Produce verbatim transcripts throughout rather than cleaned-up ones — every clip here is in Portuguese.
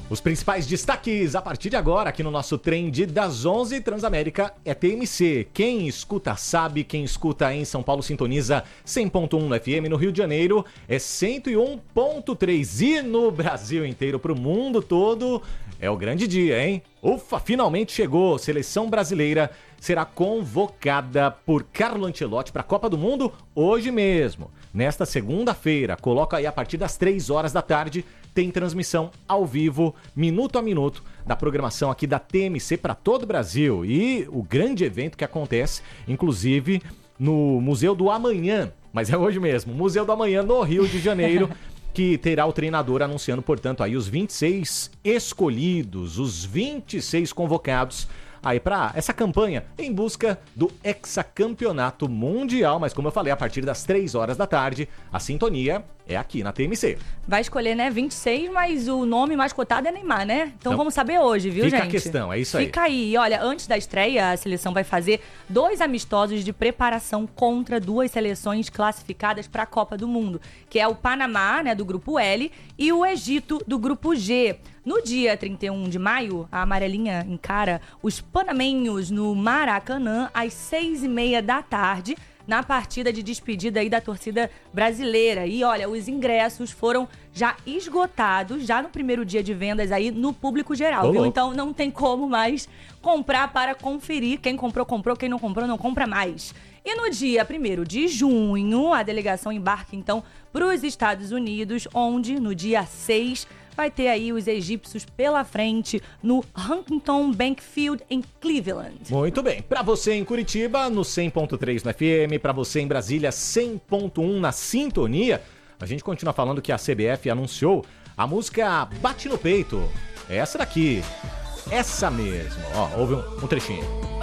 Os principais destaques a partir de agora aqui no nosso Trend das onze, Transamérica é T M C. Quem escuta sabe, quem escuta em São Paulo sintoniza cem ponto um no F M, no Rio de Janeiro é cento e um ponto três e no Brasil inteiro, pro mundo todo, é o grande dia, hein? Ufa, finalmente chegou! Seleção brasileira será convocada por Carlo Ancelotti para a Copa do Mundo hoje mesmo. Nesta segunda-feira, coloca aí a partir das três horas da tarde, tem transmissão ao vivo, minuto a minuto, da programação aqui da T M C para todo o Brasil. E o grande evento que acontece, inclusive, no Museu do Amanhã, mas é hoje mesmo, Museu do Amanhã no Rio de Janeiro, que terá o treinador anunciando, portanto, aí os vinte e seis escolhidos, os vinte e seis convocados aí para essa campanha em busca do hexacampeonato mundial. Mas como eu falei, a partir das três horas da tarde, a sintonia é aqui na T M C. Vai escolher, né, vinte e seis, mas o nome mais cotado é Neymar, né? Então, então vamos saber hoje, viu, fica gente? Fica a questão, é isso aí. Fica aí. Olha, antes da estreia, a seleção vai fazer dois amistosos de preparação contra duas seleções classificadas para a Copa do Mundo, que é o Panamá, né, do grupo L, e o Egito, do grupo G. No dia trinta e um de maio, a amarelinha encara os panamenhos no Maracanã às seis e meia da tarde, na partida de despedida aí da torcida brasileira. E olha, os ingressos foram já esgotados, já no primeiro dia de vendas aí no público geral, Ô, viu? louco. Então não tem como mais comprar para conferir. Quem comprou, comprou. Quem não comprou, não compra mais. E no dia primeiro de junho, a delegação embarca então para os Estados Unidos, onde no dia seis vai ter aí os egípcios pela frente no Huntington Bank Field em Cleveland. Muito bem. Para você em Curitiba, no cem ponto três no F M, para você em Brasília, cem ponto um na Sintonia, a gente continua falando que a C B F anunciou a música Bate no Peito. É essa daqui. Essa mesmo. Ó, ouve um, um trechinho.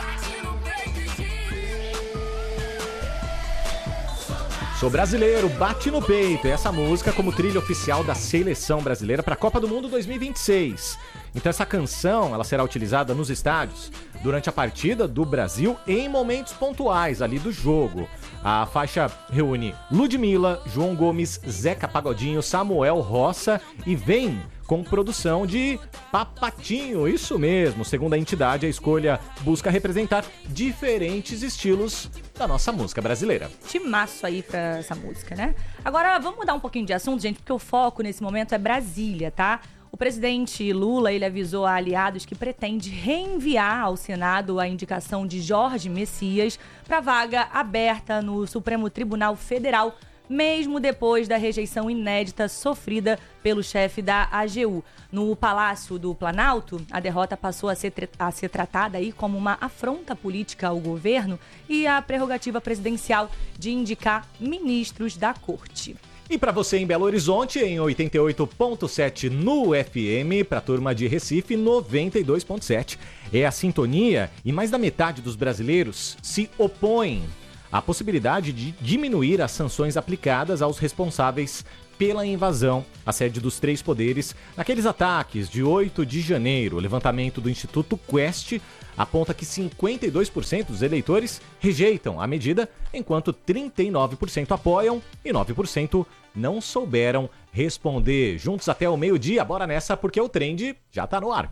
Sou brasileiro, bate no peito. Essa música como trilha oficial da seleção brasileira para a Copa do Mundo dois mil e vinte e seis. Então essa canção ela será utilizada nos estádios durante a partida do Brasil em momentos pontuais ali do jogo. A faixa reúne Ludmilla, João Gomes, Zeca Pagodinho, Samuel Roça e vem com produção de Papatinho, isso mesmo. Segundo a entidade, a escolha busca representar diferentes estilos da nossa música brasileira. Timaço aí pra essa música, né? Agora, vamos mudar um pouquinho de assunto, gente, porque o foco nesse momento é Brasília, tá? O presidente Lula, ele avisou a aliados que pretende reenviar ao Senado a indicação de Jorge Messias para vaga aberta no Supremo Tribunal Federal, mesmo depois da rejeição inédita sofrida pelo chefe da A G U. No Palácio do Planalto, a derrota passou a ser, a ser tratada aí como uma afronta política ao governo e à prerrogativa presidencial de indicar ministros da corte. E para você em Belo Horizonte, em oitenta e oito ponto sete no F M, para a turma de Recife, noventa e dois ponto sete. É a sintonia e mais da metade dos brasileiros se opõem à possibilidade de diminuir as sanções aplicadas aos responsáveis pela invasão à sede dos três poderes naqueles ataques de oito de janeiro. O levantamento do Instituto Quest aponta que cinquenta e dois por cento dos eleitores rejeitam a medida, enquanto trinta e nove por cento apoiam e nove por cento não souberam responder. Juntos até o meio-dia, bora nessa porque o Trend já tá no ar.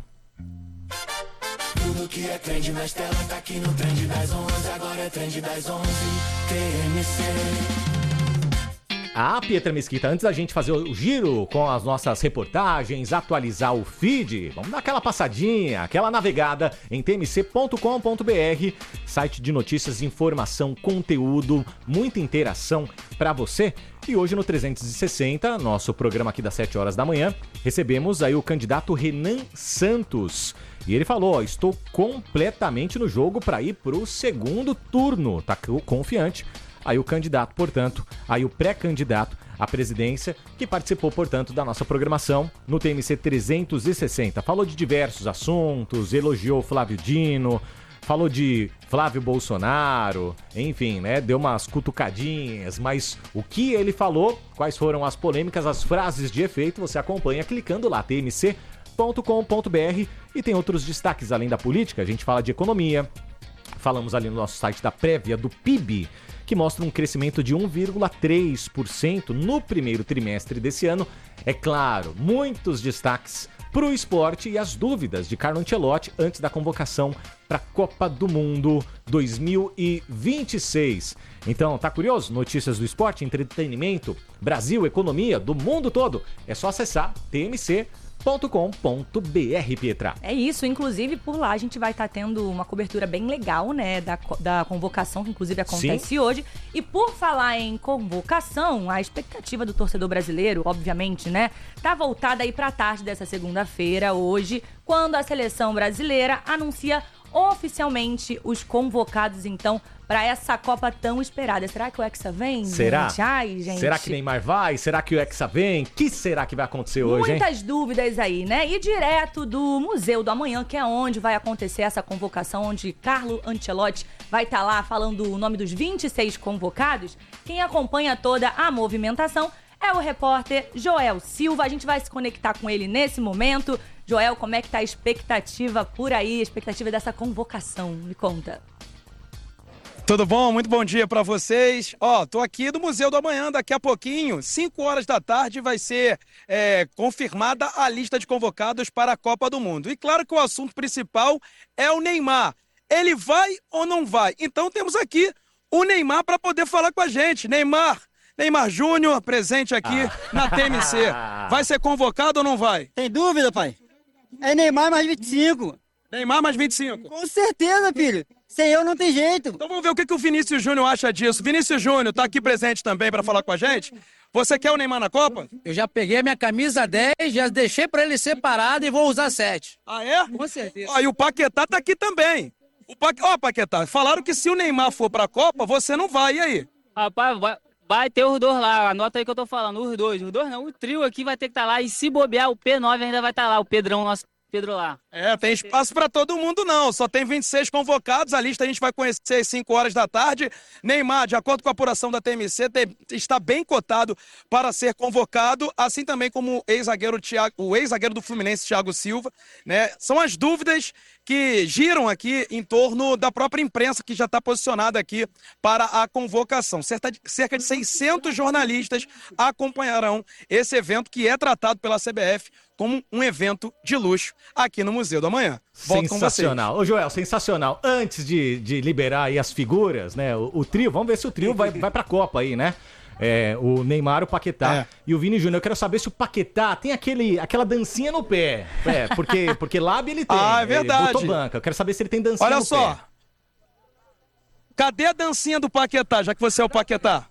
Tudo que é trend nas telas tá aqui no Trend das onze, agora é Trend das onze, T M C. Ah, Pietra Mesquita, antes da gente fazer o giro com as nossas reportagens, atualizar o feed, vamos dar aquela passadinha, aquela navegada em t m c ponto com ponto b r, site de notícias, informação, conteúdo, muita interação para você. E hoje no trezentos e sessenta, nosso programa aqui das sete horas da manhã, recebemos aí o candidato Renan Santos. E ele falou, ó, estou completamente no jogo para ir pro segundo turno, tá confiante. Aí o candidato, portanto, aí o pré-candidato à presidência, que participou, portanto, da nossa programação no T M C trezentos e sessenta. Falou de diversos assuntos, elogiou Flávio Dino, falou de Flávio Bolsonaro, enfim, né, deu umas cutucadinhas, mas o que ele falou, quais foram as polêmicas, as frases de efeito, você acompanha clicando lá, t m c ponto com ponto b r, e tem outros destaques além da política, a gente fala de economia, falamos ali no nosso site da prévia do P I B, que mostra um crescimento de um vírgula três por cento no primeiro trimestre desse ano. É claro, muitos destaques para o esporte e as dúvidas de Carlo Ancelotti antes da convocação para a Copa do Mundo dois mil e vinte e seis. Então, tá curioso? Notícias do esporte, entretenimento, Brasil, economia, do mundo todo. É só acessar t m c ponto com ponto b r, Pietra. É isso, inclusive por lá a gente vai estar tá tendo uma cobertura bem legal, né, da, da convocação, que inclusive acontece Sim. hoje. E por falar em convocação, a expectativa do torcedor brasileiro, obviamente, né, tá voltada aí pra tarde dessa segunda-feira, hoje, quando a seleção brasileira anuncia oficialmente os convocados, então, para essa Copa tão esperada. Será que o Hexa vem? Será? Gente? Ai, gente. Será que Neymar vai? Será que o Hexa vem? O que será que vai acontecer hoje, hein? Muitas dúvidas aí, né? E direto do Museu do Amanhã, que é onde vai acontecer essa convocação, onde Carlo Ancelotti vai estar tá lá falando o nome dos vinte e seis convocados. Quem acompanha toda a movimentação é o repórter Joel Silva. A gente vai se conectar com ele nesse momento. Joel, como é que tá a expectativa por aí, a expectativa dessa convocação? Me conta. Tudo bom? Muito bom dia para vocês. Ó, tô aqui do Museu do Amanhã, daqui a pouquinho, cinco horas da tarde, vai ser é, confirmada a lista de convocados para a Copa do Mundo. E claro que o assunto principal é o Neymar. Ele vai ou não vai? Então temos aqui o Neymar para poder falar com a gente. Neymar, Neymar Júnior, presente aqui ah. na T M C. Vai ser convocado ou não vai? Tem dúvida, pai? É Neymar mais vinte e cinco. Neymar mais vinte e cinco? Com certeza, filho. Sem eu não tem jeito. Então vamos ver o que, que o Vinícius Júnior acha disso. Vinícius Júnior tá aqui presente também para falar com a gente. Você quer o Neymar na Copa? Eu já peguei a minha camisa dez, já deixei para ele separado e vou usar sete. Ah, é? Com certeza. Ó, e o Paquetá tá aqui também. O pa... Ó, Paquetá, falaram que se o Neymar for pra Copa, você não vai. E aí? Rapaz, vai, vai ter os dois lá. Anota aí que eu tô falando. Os dois. Os dois não. O trio aqui vai ter que estar tá lá. E se bobear, o P nove ainda vai estar tá lá. O Pedrão, nosso Pedro lá. É, tem espaço para todo mundo não, só tem vinte e seis convocados, a lista a gente vai conhecer às cinco horas da tarde. Neymar, de acordo com a apuração da T M C, tem, está bem cotado para ser convocado, assim também como o ex-zagueiro, Thiago, o ex-zagueiro do Fluminense, Thiago Silva, né? São as dúvidas que giram aqui em torno da própria imprensa que já está posicionada aqui para a convocação. Cerca de, cerca de seiscentos jornalistas acompanharão esse evento que é tratado pela C B F como um evento de luxo aqui no Museu do Amanhã. Volto sensacional. Ô, Joel, sensacional. Antes de, de liberar aí as figuras, né, o, o trio, vamos ver se o trio vai, vai pra Copa aí, né? É, o Neymar, o Paquetá é. e o Vini Júnior. Eu quero saber se o Paquetá tem aquele, aquela dancinha no pé. É, porque, porque lábio ele tem. Ah, é verdade. Ele botou banca. Eu quero saber se ele tem dancinha Olha no só. pé. Cadê a dancinha do Paquetá, já que você é o Paquetá?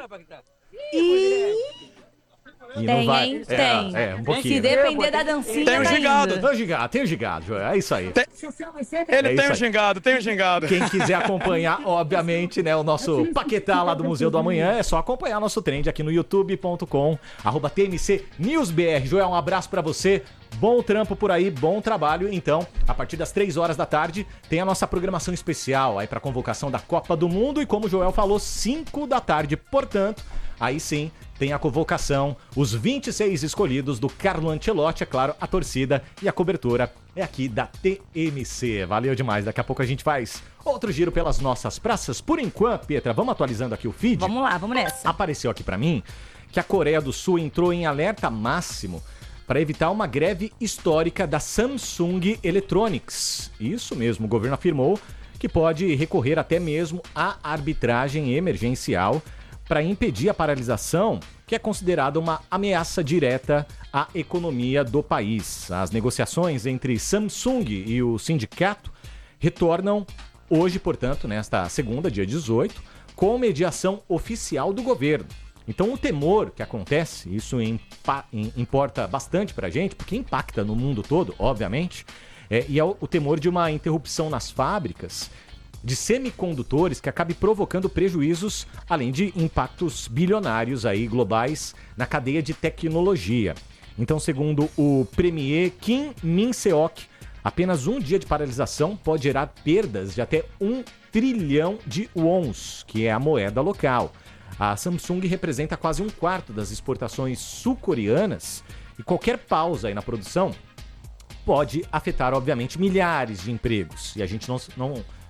E... E tem, não vai... hein? É, tem. É, um pouquinho. Se depender da dancinha, tem o tá gingado. indo. Tem o gingado, tem o gingado, Joel. É isso aí. Tem... Ele é tem o gingado, tem o gingado. Quem quiser acompanhar, obviamente, né, o nosso Paquetá lá do Museu do Amanhã, é só acompanhar nosso trend aqui no youtube ponto com, arroba T M C News B R. Joel, um abraço pra você. Bom trampo por aí, bom trabalho. Então, a partir das três horas da tarde, tem a nossa programação especial aí pra convocação da Copa do Mundo. E como o Joel falou, cinco da tarde. Portanto, aí sim, tem a convocação, os vinte e seis escolhidos do Carlo Ancelotti, é claro, a torcida e a cobertura é aqui da T M C. Valeu demais, daqui a pouco a gente faz outro giro pelas nossas praças. Por enquanto, Pietra, vamos atualizando aqui o feed? Vamos lá, vamos nessa. Apareceu aqui pra mim que a Coreia do Sul entrou em alerta máximo para evitar uma greve histórica da Samsung Electronics. Isso mesmo, o governo afirmou que pode recorrer até mesmo à arbitragem emergencial para impedir a paralisação, que é considerada uma ameaça direta à economia do país. As negociações entre Samsung e o sindicato retornam hoje, portanto, nesta segunda, dia dezoito, com mediação oficial do governo. Então o temor que acontece, isso impa- importa bastante para a gente, porque impacta no mundo todo, obviamente, é, e é o, o temor de uma interrupção nas fábricas de semicondutores que acabe provocando prejuízos, além de impactos bilionários aí globais na cadeia de tecnologia. Então, segundo o premier Kim Min-seok, apenas um dia de paralisação pode gerar perdas de até um trilhão de wons, que é a moeda local. A Samsung representa quase um quarto das exportações sul-coreanas e qualquer pausa aí na produção pode afetar, obviamente, milhares de empregos. E a gente não... não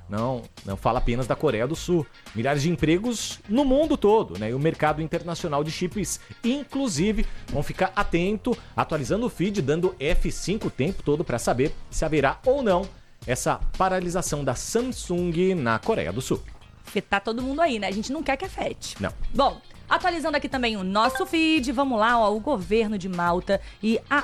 não, não fala apenas da Coreia do Sul. Milhares de empregos no mundo todo, né? E o mercado internacional de chips, inclusive, vão ficar atento, atualizando o feed, dando F cinco o tempo todo para saber se haverá ou não essa paralisação da Samsung na Coreia do Sul. Afetar todo mundo aí, né? A gente não quer que afete. Não. Bom, atualizando aqui também o nosso feed, vamos lá, ó, o governo de Malta e a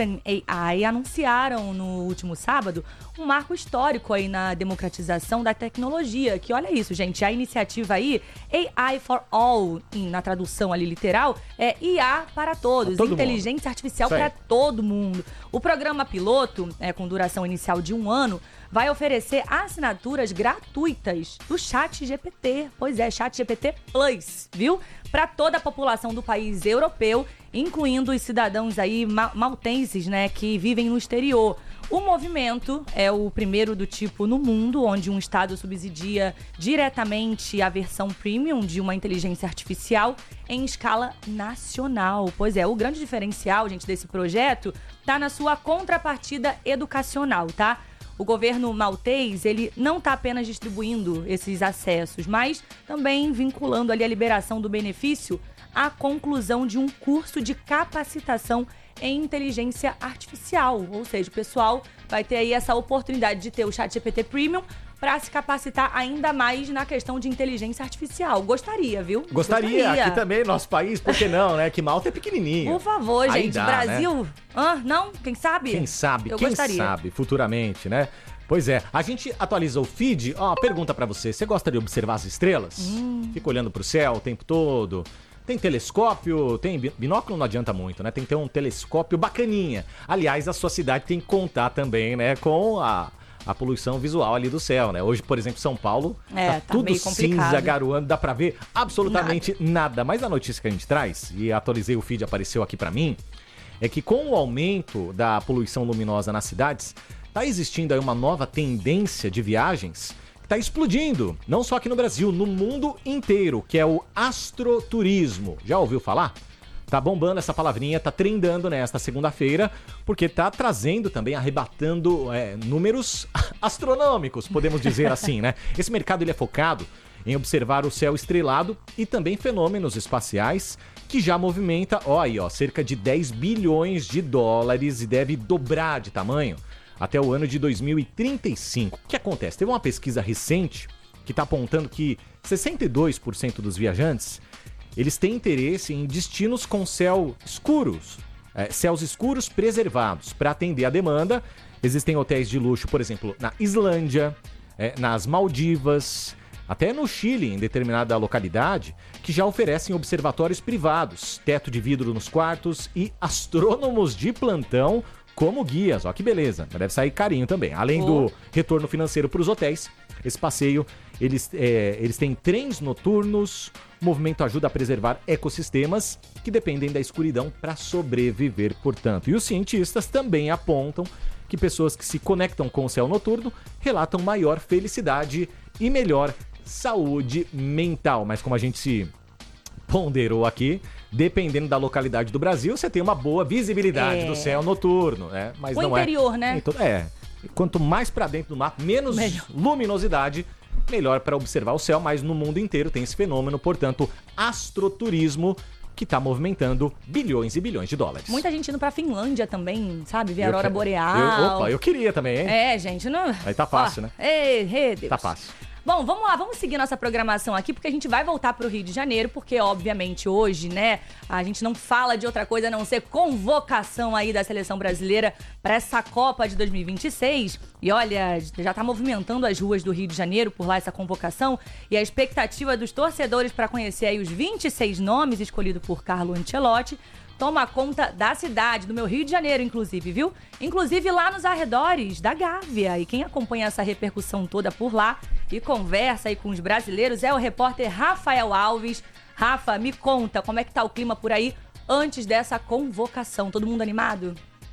OpenAI anunciaram no último sábado um marco histórico aí na democratização da tecnologia, que olha isso, gente, a iniciativa aí, A I for All, na tradução ali literal, é I A para todos, todo inteligência mundo. artificial para todo mundo. O programa piloto, é, com duração inicial de um ano, vai oferecer assinaturas gratuitas do Chat G P T. Pois é, Chat G P T Plus, viu? Para toda a população do país europeu, incluindo os cidadãos aí ma- maltenses, né, que vivem no exterior. O movimento é o primeiro do tipo no mundo, onde um estado subsidia diretamente a versão premium de uma inteligência artificial em escala nacional. Pois é, o grande diferencial, gente, desse projeto tá na sua contrapartida educacional, tá? O governo maltês, ele não está apenas distribuindo esses acessos, mas também vinculando ali a liberação do benefício à conclusão de um curso de capacitação em inteligência artificial. Ou seja, o pessoal vai ter aí essa oportunidade de ter o Chat G P T Premium para se capacitar ainda mais na questão de inteligência artificial. Gostaria, viu? Gostaria, Gostaria. aqui também, nosso país, por que não, né? Que Malta é pequenininho. Por favor, Aí gente. dá, Brasil, né? ah, não? Quem sabe? Quem sabe, Eu quem gostaria. sabe, futuramente, né? Pois é, a gente atualiza o feed. Ó, pergunta pra você, você gosta de observar as estrelas? Hum. Fica olhando pro céu o tempo todo? Tem telescópio, tem bi- binóculo não adianta muito, né? Tem que ter um telescópio bacaninha. Aliás, a sua cidade tem que contar também, né, com a, a poluição visual ali do céu, né? Hoje, por exemplo, São Paulo, É, tá tá tudo meio complicado. cinza, garoando, dá pra ver absolutamente nada. nada. Mas a notícia que a gente traz, e atualizei o feed, apareceu aqui pra mim, é que com o aumento da poluição luminosa nas cidades, tá existindo aí uma nova tendência de viagens que tá explodindo, não só aqui no Brasil, no mundo inteiro, que é o astroturismo. Já ouviu falar? Tá bombando essa palavrinha, tá trendando nesta segunda-feira, porque tá trazendo também, arrebatando é, números astronômicos, podemos dizer assim, né? Esse mercado ele é focado em observar o céu estrelado e também fenômenos espaciais que já movimenta, ó aí, ó, cerca de dez bilhões de dólares e deve dobrar de tamanho até o ano de dois mil e trinta e cinco. O que acontece? Teve uma pesquisa recente que está apontando que sessenta e dois por cento dos viajantes eles têm interesse em destinos com céu escuros, é, céus escuros preservados. Para atender a demanda, existem hotéis de luxo, por exemplo, na Islândia, é, nas Maldivas, até no Chile, em determinada localidade, que já oferecem observatórios privados, teto de vidro nos quartos e astrônomos de plantão como guias. Ó, que beleza, mas deve sair carinho também. Além do retorno financeiro para os hotéis, esse passeio, eles, é, eles têm trens noturnos, o movimento ajuda a preservar ecossistemas que dependem da escuridão para sobreviver, portanto. E os cientistas também apontam que pessoas que se conectam com o céu noturno relatam maior felicidade e melhor saúde mental. Mas como a gente se ponderou aqui, dependendo da localidade do Brasil, você tem uma boa visibilidade É. do céu noturno, né? Mas O não interior, é, né? nem todo- é. Quanto mais pra dentro do mar, menos Melhor. luminosidade, melhor para observar o céu, mas no mundo inteiro tem esse fenômeno, portanto, astroturismo, que tá movimentando bilhões e bilhões de dólares. Muita gente indo pra Finlândia também, sabe? Ver a Eu aurora que- boreal. eu- opa, eu queria também, hein? É, gente, não... Aí tá fácil, né? Ei, ei, Deus. Tá fácil. Bom, vamos lá, vamos seguir nossa programação aqui, porque a gente vai voltar pro Rio de Janeiro, porque, obviamente, hoje, né, a gente não fala de outra coisa a não ser convocação aí da seleção brasileira para essa Copa de dois mil e vinte e seis. E olha, já tá movimentando as ruas do Rio de Janeiro por lá essa convocação, e a expectativa dos torcedores para conhecer aí os vinte e seis nomes escolhidos por Carlo Ancelotti toma conta da cidade, do meu Rio de Janeiro, inclusive, viu? Inclusive lá nos arredores da Gávea. E quem acompanha essa repercussão toda por lá e conversa aí com os brasileiros é o repórter Rafael Alves. Rafa, me conta como é que tá o clima por aí antes dessa convocação. Todo mundo animado?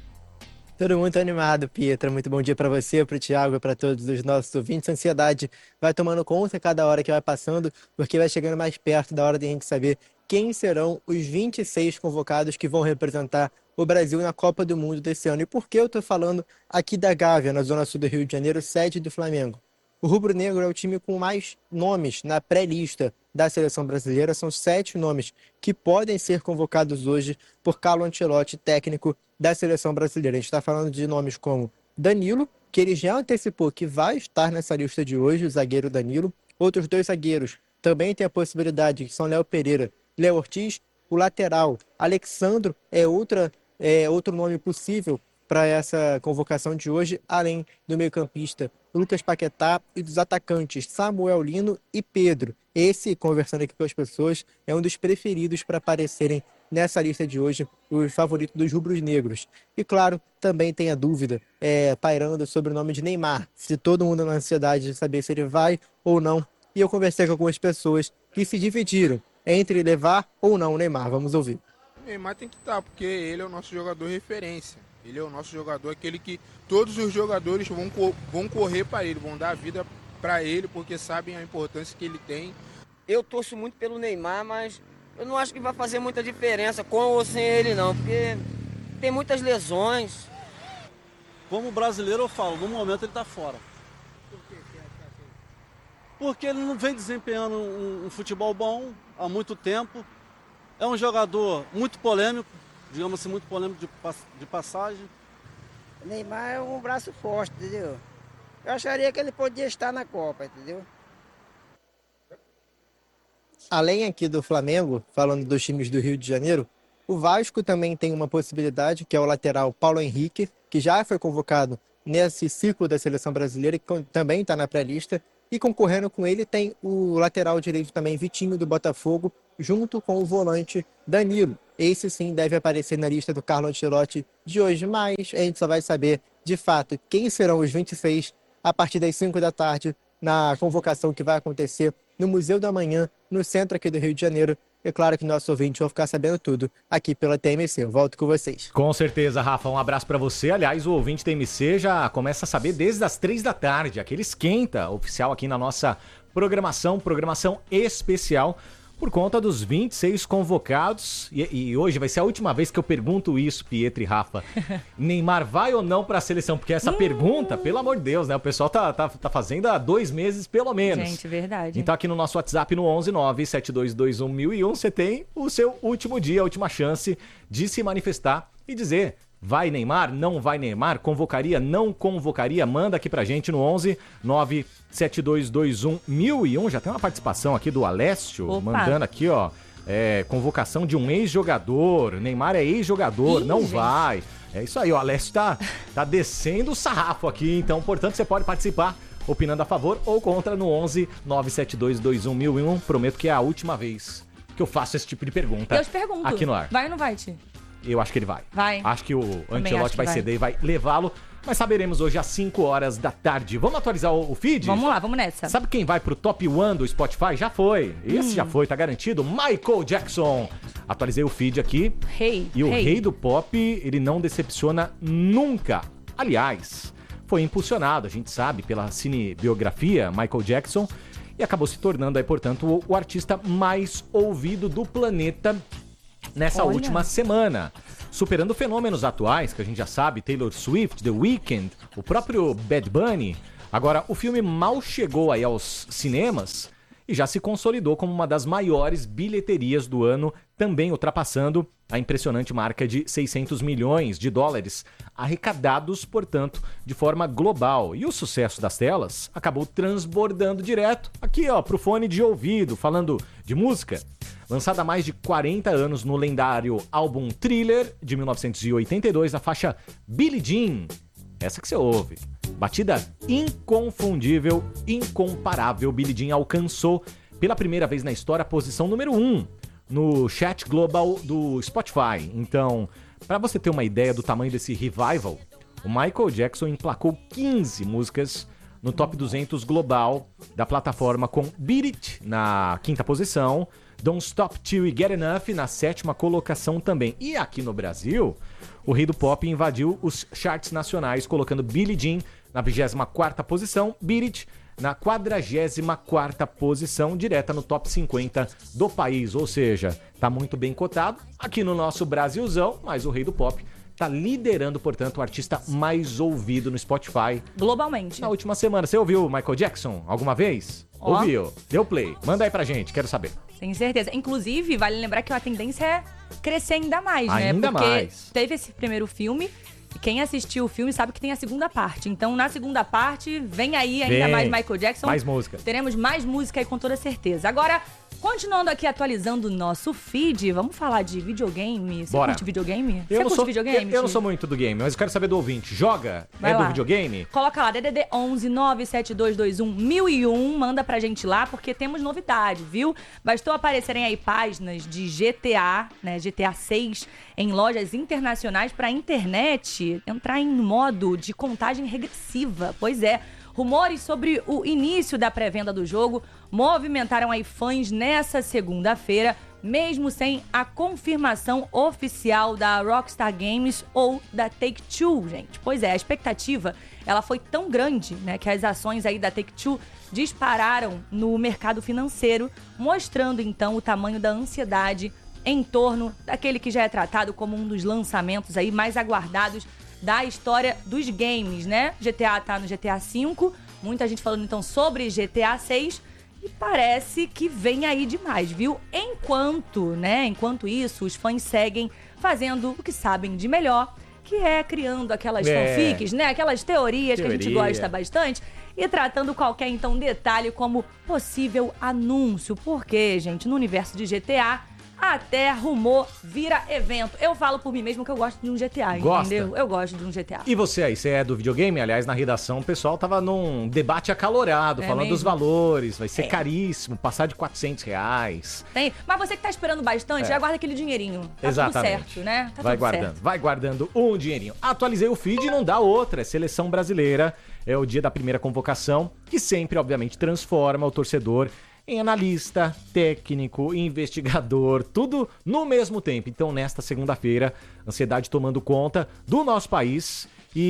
Todo mundo animado, Pietra. Muito bom dia para você, para o Thiago e para todos os nossos ouvintes. A ansiedade vai tomando conta a cada hora que vai passando, porque vai chegando mais perto da hora de a gente saber quem serão os vinte e seis convocados que vão representar o Brasil na Copa do Mundo desse ano. E por que eu estou falando aqui da Gávea, na zona sul do Rio de Janeiro, sede do Flamengo? O Rubro Negro é o time com mais nomes na pré-lista da seleção brasileira. São sete nomes que podem ser convocados hoje por Carlo Ancelotti, técnico da seleção brasileira. A gente está falando de nomes como Danilo, que ele já antecipou que vai estar nessa lista de hoje, o zagueiro Danilo. Outros dois zagueiros também tem a possibilidade, que são Léo Pereira, Léo Ortiz. O lateral, Alexandro, é, outra, é outro nome possível para essa convocação de hoje, além do meio-campista Lucas Paquetá e dos atacantes Samuel Lino e Pedro. Esse, conversando aqui com as pessoas, é um dos preferidos para aparecerem nessa lista de hoje, os favoritos dos rubros negros. E claro, também tem a dúvida é, pairando sobre o nome de Neymar, se todo mundo na ansiedade de saber se ele vai ou não. E eu conversei com algumas pessoas que se dividiram entre levar ou não o Neymar. Vamos ouvir. O Neymar tem que estar, porque ele é o nosso jogador referência. Ele é o nosso jogador, aquele que todos os jogadores vão, vão correr para ele, vão dar a vida para ele, porque sabem a importância que ele tem. Eu torço muito pelo Neymar, mas eu não acho que vai fazer muita diferença com ou sem ele não, porque tem muitas lesões. Como brasileiro eu falo, no momento ele está fora. Por que você acha assim? Porque ele não vem desempenhando um, um futebol bom há muito tempo. É um jogador muito polêmico, digamos assim, muito polêmico de, de passagem. O Neymar é um braço forte, entendeu? Eu acharia que ele podia estar na Copa, entendeu? Além aqui do Flamengo, falando dos times do Rio de Janeiro, o Vasco também tem uma possibilidade, que é o lateral Paulo Henrique, que já foi convocado nesse ciclo da seleção brasileira, que também está na pré-lista. E concorrendo com ele tem o lateral direito também, Vitinho, do Botafogo, junto com o volante Danilo. Esse sim deve aparecer na lista do Carlo Ancelotti de hoje, mas a gente só vai saber de fato quem serão os vinte e seis a partir das cinco da tarde na convocação que vai acontecer no Museu da Manhã, no centro aqui do Rio de Janeiro. É claro que nossos ouvintes vão ficar sabendo tudo aqui pela T M C. Eu volto com vocês. Com certeza, Rafa. Um abraço pra você. Aliás, o ouvinte T M C já começa a saber desde as três da tarde. Aquele esquenta oficial aqui na nossa programação, programação especial, por conta dos vinte e seis convocados. E, e hoje vai ser a última vez que eu pergunto isso, Pietro e Rafa. Neymar vai ou não para a seleção? Porque essa hum. pergunta, pelo amor de Deus, né? O pessoal tá, tá, tá fazendo há dois meses, pelo menos. Gente, verdade. Então aqui no nosso WhatsApp, no onze nove sete dois dois um mil e um, você tem o seu último dia, a última chance de se manifestar e dizer... Vai Neymar? Não vai Neymar? Convocaria? Não convocaria? Manda aqui pra gente no onze nove sete dois dois um mil e um. Já tem uma participação aqui do Alessio, Opa. mandando aqui, ó, é, convocação de um ex-jogador. Neymar é ex-jogador, Ih, não gente. vai. É isso aí, o Alessio tá, tá descendo o sarrafo aqui, então, portanto, você pode participar opinando a favor ou contra no onze nove sete dois dois um mil e um. Prometo que é a última vez que eu faço esse tipo de pergunta eu te pergunto, aqui no ar. Vai ou não vai, Ti? Eu acho que ele vai. Vai. Acho que o Ancelotti vai, vai ceder e vai levá-lo. Mas saberemos hoje às cinco horas da tarde. Vamos atualizar o, o feed? Vamos lá, vamos nessa. Sabe quem vai pro top one do Spotify? Já foi. Esse hum. já foi, tá garantido. Michael Jackson. Atualizei o feed aqui. Rei. E o rei. rei do pop, ele não decepciona nunca. Aliás, foi impulsionado, a gente sabe, pela cinebiografia Michael Jackson. E acabou se tornando aí, portanto, o, o artista mais ouvido do planeta nessa Olha. última semana, superando fenômenos atuais, que a gente já sabe, Taylor Swift, The Weeknd, o próprio Bad Bunny. Agora, o filme mal chegou aí aos cinemas e já se consolidou como uma das maiores bilheterias do ano, também ultrapassando a impressionante marca de seiscentos milhões de dólares, arrecadados, portanto, de forma global. E o sucesso das telas acabou transbordando direto aqui, ó, pro fone de ouvido, falando de música. Lançada há mais de quarenta anos no lendário álbum Thriller, de mil novecentos e oitenta e dois, a faixa Billie Jean, essa que você ouve. Batida inconfundível, incomparável, Billie Jean alcançou pela primeira vez na história a posição número um no chat global do Spotify. Então, para você ter uma ideia do tamanho desse revival, o Michael Jackson emplacou quinze músicas no top duzentos global da plataforma, com Beat It na quinta posição, Don't Stop Till You Get Enough na sétima colocação também. E aqui no Brasil, o rei do pop invadiu os charts nacionais, colocando Billie Jean na vigésima quarta posição, Beat It na quadragésima quarta posição, direta no top cinquenta do país. Ou seja, tá muito bem cotado aqui no nosso Brasilzão, mas o rei do pop tá liderando, portanto, o artista mais ouvido no Spotify. Globalmente. Na última semana. Você ouviu o Michael Jackson alguma vez? Ó. Ouviu? Deu play. Manda aí pra gente, quero saber. Tem certeza. Inclusive, vale lembrar que a tendência é crescer ainda mais, né? Ainda Porque mais. teve esse primeiro filme, e quem assistiu o filme sabe que tem a segunda parte. Então, na segunda parte, vem aí ainda Vem. mais Michael Jackson. Mais música. Teremos mais música aí com toda certeza. Agora, continuando aqui atualizando o nosso feed, vamos falar de videogame. Você Bora. curte videogame? Eu Você não curte sou, videogame? eu, eu não Ti? sou muito do game, mas eu quero saber do ouvinte. Joga? Vai é lá. do videogame? Coloca lá, D D D onze nove sete dois dois um mil e um, manda pra gente lá, porque temos novidade, viu? Bastou aparecerem aí páginas de G T A, né, G T A seis, em lojas internacionais pra internet entrar em modo de contagem regressiva. Pois é, rumores sobre o início da pré-venda do jogo movimentaram aí fãs nessa segunda-feira, mesmo sem a confirmação oficial da Rockstar Games ou da Take-Two, gente. Pois é, a expectativa, ela foi tão grande, né, que as ações aí da Take-Two dispararam no mercado financeiro, mostrando então o tamanho da ansiedade em torno daquele que já é tratado como um dos lançamentos aí mais aguardados da história dos games, né? G T A tá no G T A cinco, muita gente falando então sobre G T A seis, e parece que vem aí demais, viu? Enquanto, né, enquanto isso, os fãs seguem fazendo o que sabem de melhor, que é criando aquelas É. fanfics, né? Aquelas teorias que a gente Teoria. gosta bastante e tratando qualquer, então, detalhe como possível anúncio. Porque, gente, no universo de G T A, até rumor vira evento. Eu falo por mim mesmo que eu gosto de um G T A, Gosta? entendeu? Eu gosto de um G T A. E você aí, você é do videogame? Aliás, na redação o pessoal tava num debate acalorado, É falando mesmo? dos valores. Vai ser É. caríssimo, passar de quatrocentos reais. Tem. Mas você que tá esperando bastante, É. já guarda aquele dinheirinho. Tá Exatamente. tudo certo, né? Tá vai tudo guardando, certo. vai guardando um dinheirinho. Atualizei o feed e não dá outra. É seleção brasileira. É o dia da primeira convocação, que sempre, obviamente, transforma o torcedor em analista, técnico, investigador, tudo no mesmo tempo. Então, nesta segunda-feira, ansiedade tomando conta do nosso país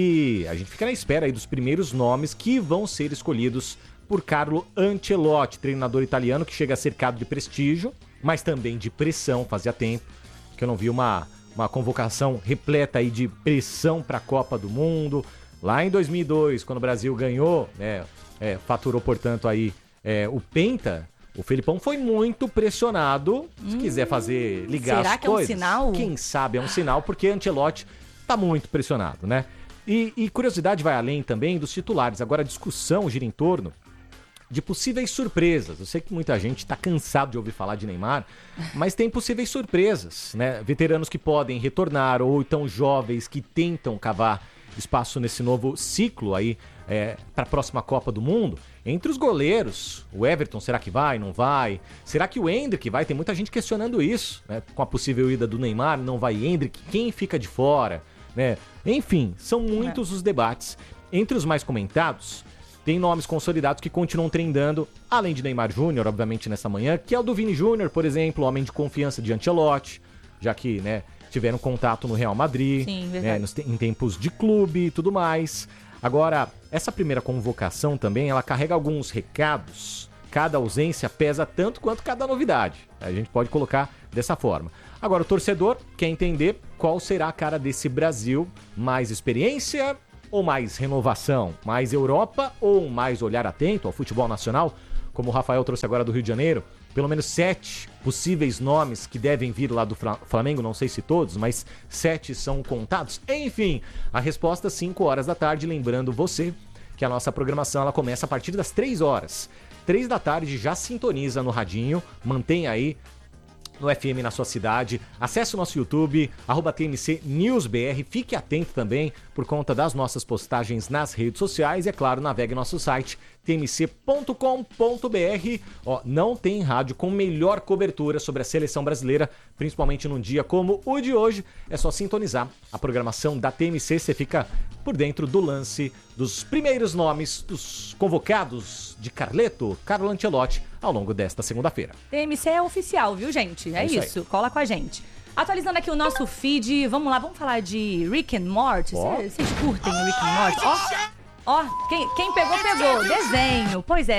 e a gente fica na espera aí dos primeiros nomes que vão ser escolhidos por Carlo Ancelotti, treinador italiano que chega cercado de prestígio, mas também de pressão. Fazia tempo que eu não vi uma, uma convocação repleta aí de pressão para a Copa do Mundo. Lá em dois mil e dois, quando o Brasil ganhou, né, é, faturou, portanto, aí é, o Penta, o Felipão foi muito pressionado. Se hum, quiser fazer, ligar será as que coisas... é um sinal? Quem sabe é um sinal, porque Ancelotti tá muito pressionado, né? E, e curiosidade vai além também dos titulares. Agora a discussão gira em torno de possíveis surpresas. Eu sei que muita gente tá cansado de ouvir falar de Neymar, mas tem possíveis surpresas, né? Veteranos que podem retornar ou então jovens que tentam cavar espaço nesse novo ciclo aí é, para a próxima Copa do Mundo. Entre os goleiros, o Everton, será que vai, não vai? Será que o Endrick vai? Tem muita gente questionando isso, né? Com a possível ida do Neymar, não vai Endrick? Quem fica de fora? Né? Enfim, são muitos é. os debates. Entre os mais comentados, tem nomes consolidados que continuam trendando, além de Neymar Júnior, obviamente, nessa manhã, que é o do Vini Júnior, por exemplo, homem de confiança de Ancelotti, já que, né, tiveram contato no Real Madrid, Sim, né, nos, em tempos de clube e tudo mais. Agora, essa primeira convocação também, ela carrega alguns recados. Cada ausência pesa tanto quanto cada novidade. A gente pode colocar dessa forma. Agora, o torcedor quer entender qual será a cara desse Brasil. Mais experiência ou mais renovação? Mais Europa ou mais olhar atento ao futebol nacional? Como o Rafael trouxe agora do Rio de Janeiro, pelo menos sete possíveis nomes que devem vir lá do Flamengo, não sei se todos, mas sete são contados. Enfim, a resposta às cinco horas da tarde, lembrando você que a nossa programação ela começa a partir das três horas. três da tarde já sintoniza no radinho, mantém aí no F M na sua cidade, acesse o nosso YouTube, arroba T M C News B R, fique atento também por conta das nossas postagens nas redes sociais e, é claro, navegue nosso site t m c ponto com ponto b r. Ó, não tem rádio com melhor cobertura sobre a seleção brasileira, principalmente num dia como o de hoje. É só sintonizar a programação da T M C, você fica por dentro do lance dos primeiros nomes dos convocados de Carleto, Carlo Ancelotti, ao longo desta segunda-feira. T M C é oficial, viu, gente? É, é isso, isso. Cola com a gente. Atualizando aqui o nosso feed, vamos lá, vamos falar de Rick and Morty. Vocês oh. curtem Rick and Morty? Ó, oh, oh, quem, quem pegou, pegou. Desenho. Pois é,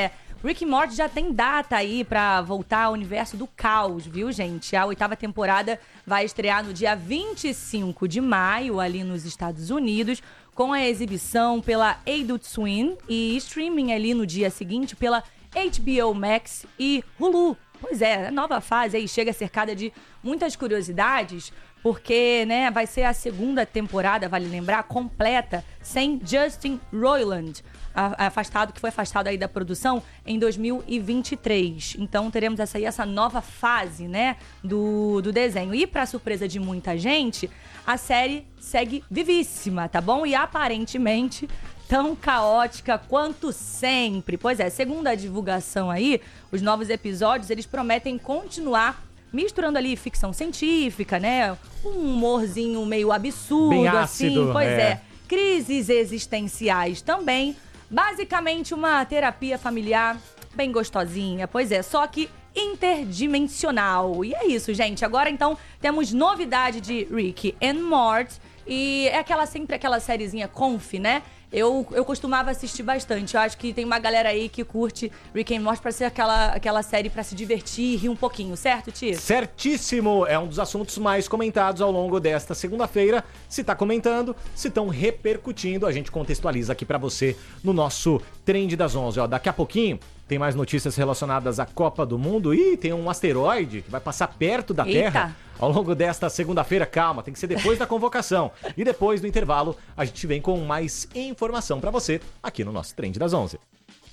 Rick and Morty já tem data aí pra voltar ao universo do caos, viu, gente? A oitava temporada vai estrear no dia vinte e cinco de maio, ali nos Estados Unidos, com a exibição pela Adult Swim e streaming ali no dia seguinte pela H B O Max e Hulu. Pois é, a nova fase aí chega cercada de muitas curiosidades, porque, né, vai ser a segunda temporada, vale lembrar, completa, sem Justin Roiland, afastado, que foi afastado aí da produção em dois mil e vinte e três. Então teremos essa aí, essa nova fase, né, do, do desenho. E pra surpresa de muita gente, a série segue vivíssima, tá bom? E aparentemente tão caótica quanto sempre. Pois é, segundo a divulgação aí, os novos episódios, eles prometem continuar misturando ali ficção científica, né? Um humorzinho meio absurdo, bem ácido, assim. Pois é. é. Crises existenciais também. Basicamente uma terapia familiar bem gostosinha. Pois é, só que interdimensional. E é isso, gente. Agora, então, temos novidade de Rick and Morty. E é aquela, sempre aquela sériezinha conf, né? Eu, eu costumava assistir bastante. Eu acho que tem uma galera aí que curte Rick and Morty pra ser aquela, aquela série pra se divertir e rir um pouquinho, certo, Tia? Certíssimo! É um dos assuntos mais comentados ao longo desta segunda-feira. Se tá comentando, se estão repercutindo, a gente contextualiza aqui pra você no nosso Trend das onze. Ó, daqui a pouquinho tem mais notícias relacionadas à Copa do Mundo. Ih, tem um asteroide que vai passar perto da Eita. Terra ao longo desta segunda-feira. Calma, tem que ser depois da convocação. E depois do intervalo, a gente vem com mais informação pra você aqui no nosso Trend das onze.